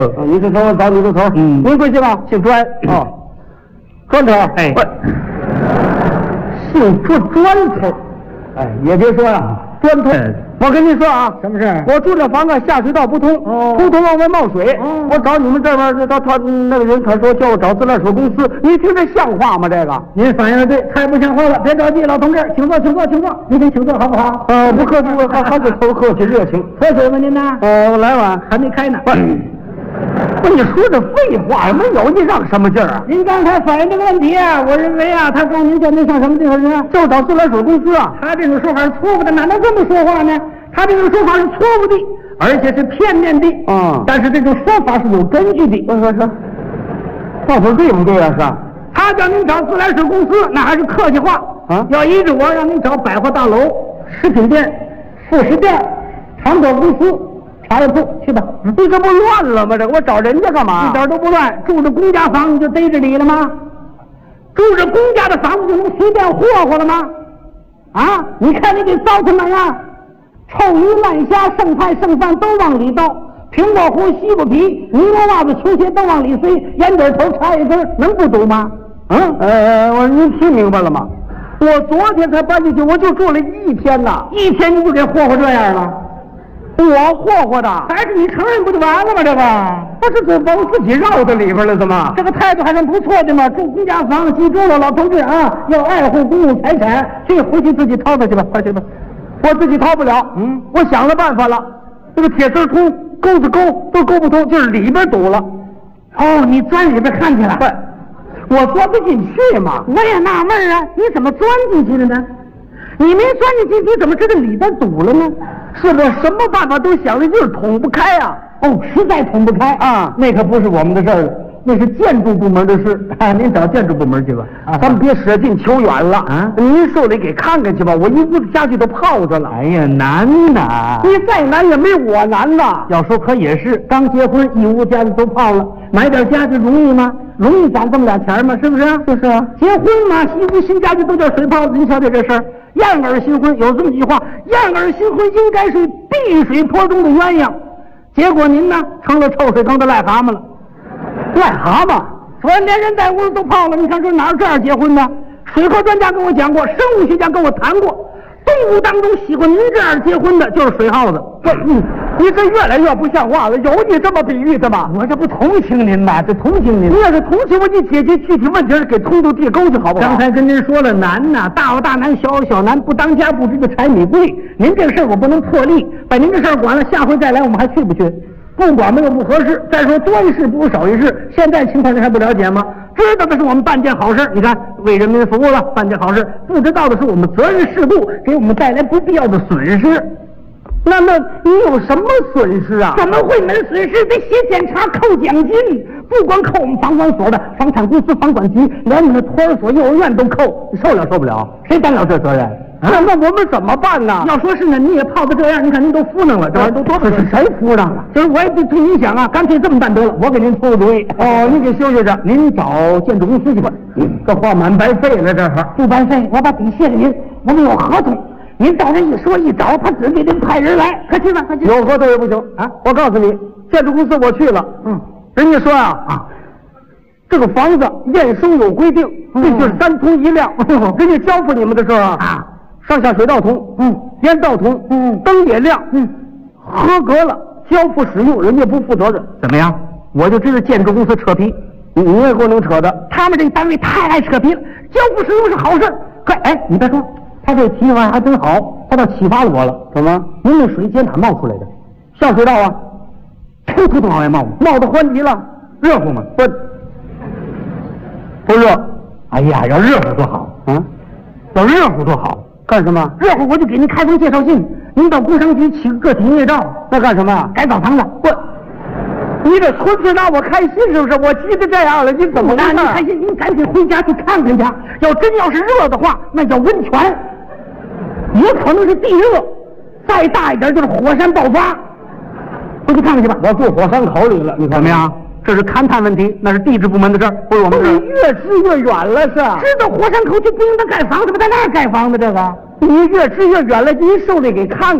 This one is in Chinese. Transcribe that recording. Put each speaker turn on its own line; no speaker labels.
你这头找你这头，您贵姓啊？姓砖啊，砖头。哎，姓砖头。哎，也别说呀，砖头。我跟您说啊，什么事？我住这房子下水道不通，出头往外冒水。我找你们这边，他那个人他说叫我找自来水公司，你听这像话吗？这个您反应的对，太不像话了。别着急，老同志，请坐，请坐，请坐。您先请坐好不好？不客气，还是头客气热情。喝水吗您呢？我来碗，还没开呢。不，你说这废话也没有，你让什么劲儿啊？您刚才反映这个问题啊，我认为啊，他告您叫您上什么地方去？就找自来水公司啊。他这种说法是错误的，哪能这么说话呢？他这种说法是错误的，而且是片面的。但是这种说法是有根据的。说，到底对不对啊？是。他叫您找自来水公司，那还是客气话啊。要依着我，让您找百货大楼、食品店、副食店、糖果公司。茶叶铺去吧，你这不乱了吗？这我找人家干嘛？一点都不乱。住着公家房你就逮着你了吗？住着公家的房子就能随便霍霍了吗？啊！你看你给糟成那样，臭鱼烂虾、剩菜剩饭都往里倒，苹果核、西瓜皮、尼龙袜子、球鞋都往里塞，烟卷头、茶叶根能不堵吗？您听明白了吗？我昨天才搬进去，我就住了1天呐，1天你就给霍霍这样了。我霍霍的，还是你承认不就完了吗？这个不是往自己绕到里边了，怎么？这个态度还是不错的嘛。住公家房，记住了，老同志啊，要爱护公共财产，这个回去自己掏吧去吧，快去吧。我自己掏不了，我想了办法了，这个铁丝通，钩子勾都勾不通，就是里边堵了。哦，你钻里边看去了？对，我钻不进去嘛。我也纳闷啊，你怎么钻进去了呢？你没钻进去，你怎么知道里边堵了呢？是我什么办法都想了，就是捅不开啊！实在捅不开啊！那可不是我们的事儿了，那是建筑部门的事。您找建筑部门去吧，咱们别舍近求远了啊！您受理给看看去吧，我一屋子家具都泡着了。哎呀，难呐！你再难也没我难呐！要说可也是，刚结婚一屋家具都泡了，买点家具容易吗？容易攒这么点钱吗？是不是？就是啊，结婚嘛，一屋新家具都叫水泡子。您瞧瞧这事儿。燕儿新婚有这么句话，燕儿新婚应该是碧水坡中的鸳鸯，结果您呢成了臭水坑的癞蛤蟆了。癞蛤蟆，昨天连人带屋都泡了，你看这哪有这样结婚的？水科专家跟我讲过，生物学家跟我谈过，动物当中喜欢您这样结婚的就是水耗子。你这越来越不像话了，有你这么比喻的吗？我这不同情您吗？这同情您。你要是同情我，你解决具体问题给通通地沟去好不好？刚才跟您说了难呐，大有大难，小有小难，不当家不知的柴米贵。您这个事儿我不能破例，把您这事儿管了，下回再来我们还去不去？不管没有不合适。再说多一事不如少一事，现在情况您还不了解吗？知道的是我们办件好事，你看为人民服务了，办件好事；不知道的是我们责任适度，给我们带来不必要的损失。那么你有什么损失啊？怎么会没损失？得写检查扣奖金，不光扣我们房管所的，房产公司、房管局，连你们托儿所、幼儿园都扣，你受了受不了？谁担了这责任？那我们怎么办呢？要说是呢，你也泡的这样，你看您都敷弄了，这玩意儿都多少？是谁敷上了？就是我也得听您想啊，干脆这么办得了，我给您出个主意。您给休息着，您找建筑公司去吧。这话满白费了，这会不白费，我把底谢给您，我们有合同。您到这一说一找，他只给您派人来，快去吧，快去。有合同也不行啊！我告诉你，建筑公司我去了，人家说这个房子验收有规定，必须是3通1亮。人家交付你们的时候上下水道通，烟道通，灯也亮，合格了，交付使用，人家不负责任。怎么样？我就知道建筑公司扯皮，你也给我能扯的。他们这个单位太爱扯皮了，交付使用是好事。快，你别说。他这提法还真好，他倒启发了我了。怎么？您那水接哪冒出来的？下水道啊，突突的往外冒，冒得欢极了。热乎吗？不热。哎呀，要热乎多好啊！要热乎多好，干什么？热乎我就给您开封介绍信，您到工商局起个个体营业照。那干什么？改澡堂子。你这纯粹拿我开心是不是？我急得这样了，你怎么拿你开心？您赶紧回家去看看去。要是热的话，那叫温泉，也可能是地热，再大一点就是火山爆发。回去看看去吧。我住火山口里了，你看怎么样？这是勘探问题，那是地质部门的事儿，不是我们的事。你越支越远了，是？知道火山口就不应当盖房子，不在那儿盖房子，这个你越支越远了，您受理给看看。